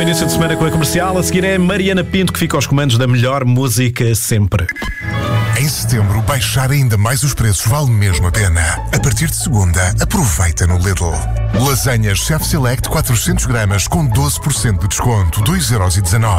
bom início de semana com a Comercial. A seguir é Mariana Pinto, que fica aos comandos da melhor música sempre. Em setembro, baixar ainda mais os preços vale mesmo a pena. A partir de segunda, aproveita no Lidl. Lasanhas Chef Select 400 gramas com 12% de desconto, 2,19€.